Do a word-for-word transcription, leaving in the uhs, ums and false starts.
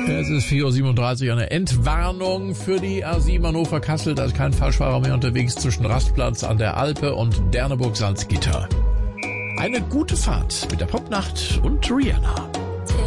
Es ist vier Uhr siebenunddreißig, eine Entwarnung für die A sieben Hannover-Kassel. Da ist kein Falschfahrer mehr unterwegs zwischen Rastplatz an der Alpe und Derneburg-Salzgitter. Eine gute Fahrt mit der Popnacht und Rihanna.